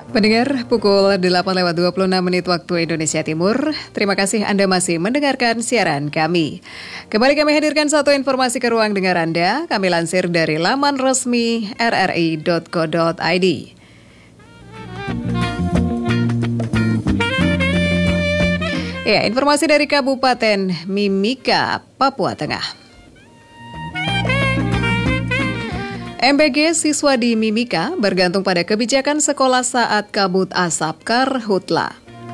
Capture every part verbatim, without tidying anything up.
Pendengar, pukul delapan lewat dua puluh enam menit waktu Indonesia Timur. Terima kasih Anda masih mendengarkan siaran kami. Kembali kami hadirkan satu informasi ke ruang dengar Anda. Kami lansir dari laman resmi r r i dot co dot i d. Ya, informasi dari Kabupaten Mimika, Papua Tengah. M B G siswa di Mimika bergantung pada kebijakan sekolah saat kabut asap Karhutla.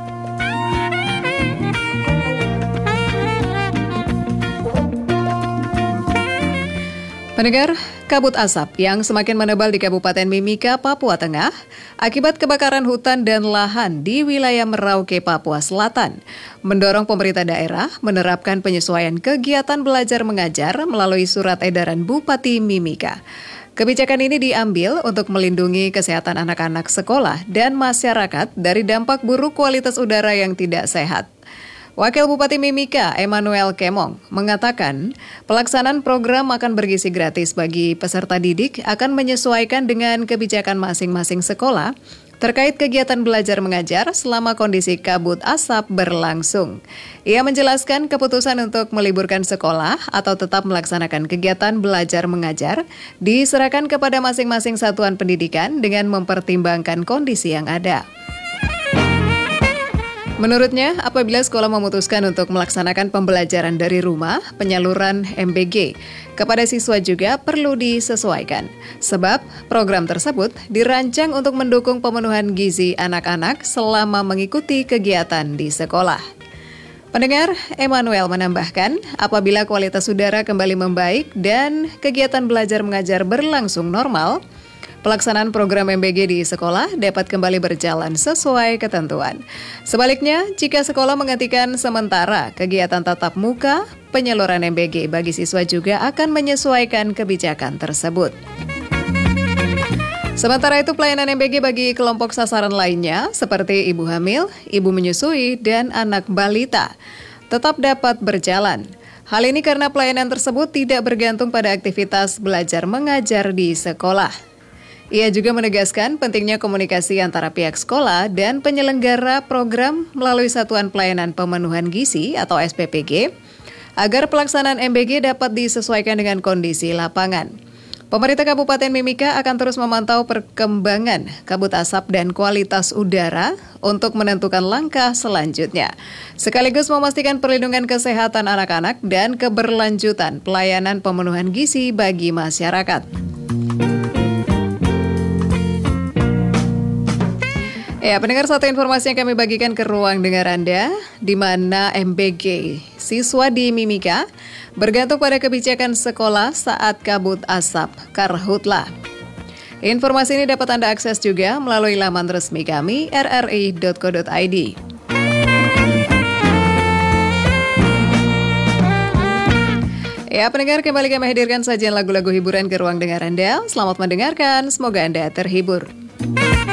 Pendengar, kabut asap yang semakin menebal di Kabupaten Mimika, Papua Tengah akibat kebakaran hutan dan lahan di wilayah Merauke, Papua Selatan mendorong pemerintah daerah menerapkan penyesuaian kegiatan belajar mengajar melalui surat edaran Bupati Mimika. Kebijakan ini diambil untuk melindungi kesehatan anak-anak sekolah dan masyarakat dari dampak buruk kualitas udara yang tidak sehat. Wakil Bupati Mimika, Emmanuel Kemong, mengatakan pelaksanaan program akan bergizi gratis bagi peserta didik akan menyesuaikan dengan kebijakan masing-masing sekolah terkait kegiatan belajar mengajar selama kondisi kabut asap berlangsung. Ia menjelaskan keputusan untuk meliburkan sekolah atau tetap melaksanakan kegiatan belajar mengajar diserahkan kepada masing-masing satuan pendidikan dengan mempertimbangkan kondisi yang ada. Menurutnya, apabila sekolah memutuskan untuk melaksanakan pembelajaran dari rumah, penyaluran M B G kepada siswa juga perlu disesuaikan. Sebab program tersebut dirancang untuk mendukung pemenuhan gizi anak-anak selama mengikuti kegiatan di sekolah. Pendengar, Emmanuel menambahkan, apabila kualitas udara kembali membaik dan kegiatan belajar mengajar berlangsung normal, pelaksanaan program M B G di sekolah dapat kembali berjalan sesuai ketentuan. Sebaliknya, jika sekolah menghentikan sementara kegiatan tatap muka, penyaluran M B G bagi siswa juga akan menyesuaikan kebijakan tersebut. Sementara itu, pelayanan M B G bagi kelompok sasaran lainnya seperti ibu hamil, ibu menyusui, dan anak balita tetap dapat berjalan. Hal ini karena pelayanan tersebut tidak bergantung pada aktivitas belajar mengajar di sekolah. Ia juga menegaskan pentingnya komunikasi antara pihak sekolah dan penyelenggara program melalui Satuan Pelayanan Pemenuhan Gizi atau S P P G agar pelaksanaan M B G dapat disesuaikan dengan kondisi lapangan. Pemerintah Kabupaten Mimika akan terus memantau perkembangan kabut asap dan kualitas udara untuk menentukan langkah selanjutnya, sekaligus memastikan perlindungan kesehatan anak-anak dan keberlanjutan pelayanan pemenuhan gizi bagi masyarakat. Ya, pendengar, satu informasi yang kami bagikan ke ruang dengar Anda, di mana M B G siswa di Mimika bergantung pada kebijakan sekolah saat kabut asap Karhutla. Informasi ini dapat Anda akses juga melalui laman resmi kami r r i dot co dot i d. Ya, pendengar, kembali kami hadirkan sajian lagu-lagu hiburan ke ruang dengar Anda. Selamat mendengarkan, semoga Anda terhibur.